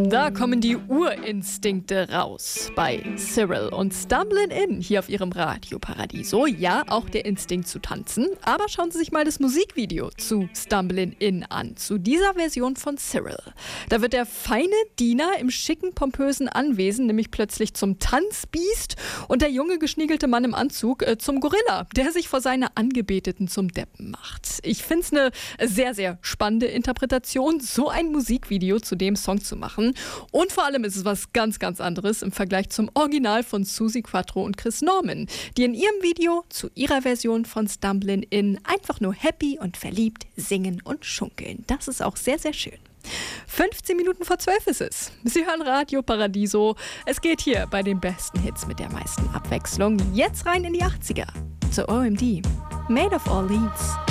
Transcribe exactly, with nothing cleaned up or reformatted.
Da kommen die Urinstinkte raus bei Cyril und Stumblin' In hier auf ihrem Radio Paradiso. Ja, auch der Instinkt zu tanzen. Aber schauen Sie sich mal das Musikvideo zu Stumblin' In an, zu dieser Version von Cyril. Da wird der feine Diener im schicken, pompösen Anwesen nämlich plötzlich zum Tanzbiest und der junge, geschniegelte Mann im Anzug äh, zum Gorilla, der sich vor seine Angebeteten zum Deppen macht. Ich finde es eine sehr, sehr spannende Interpretation, so ein Musikvideo zu dem Song zu machen. Und vor allem ist es was ganz, ganz anderes im Vergleich zum Original von Suzi Quatro und Chris Norman, die in ihrem Video zu ihrer Version von Stumblin' In einfach nur happy und verliebt singen und schunkeln. Das ist auch sehr, sehr schön. fünfzehn Minuten vor zwölf ist es. Sie hören Radio Paradiso. Es geht hier bei den besten Hits mit der meisten Abwechslung. Jetzt rein in die achtziger. Zur O M D. Made of All Leads.